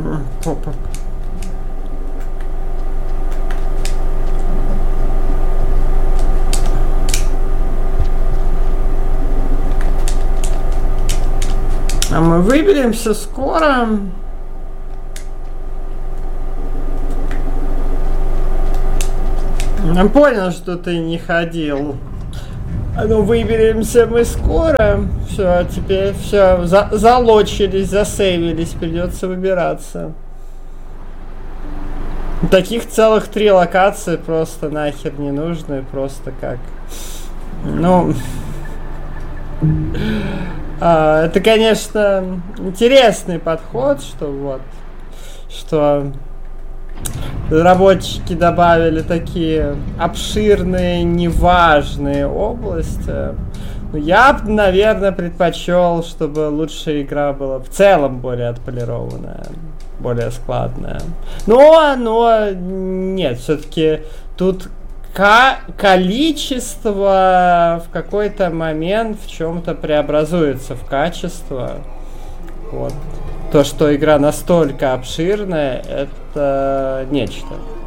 А мы выберемся скоро. Я понял, что ты не ходил. Ну, выберемся мы скоро. Все, теперь все, залочились, засейвились, придется выбираться. Таких целых 3 локации просто нахер не нужны, просто как... Ну... это, конечно, интересный подход, что вот... Что... Разработчики добавили такие обширные, неважные области. Я бы, наверное, предпочел, чтобы лучшая игра была в целом более отполированная, более складная. Но нет, все-таки тут количество в какой-то момент в чем-то преобразуется в качество. Вот. То, что игра настолько обширная, это нечто.